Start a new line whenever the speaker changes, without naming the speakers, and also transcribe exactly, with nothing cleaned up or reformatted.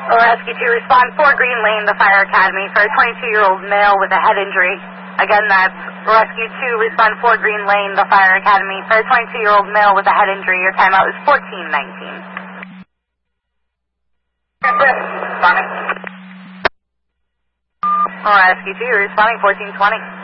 Rescue two, respond four Green Lane, the Fire Academy, for a twenty-two-year-old male with a head injury. Again, that's Rescue two, respond four Green Lane, the Fire Academy, for a twenty-two-year-old male with a head injury. Your timeout is fourteen nineteen. Responding. Rescue two, responding fourteen twenty.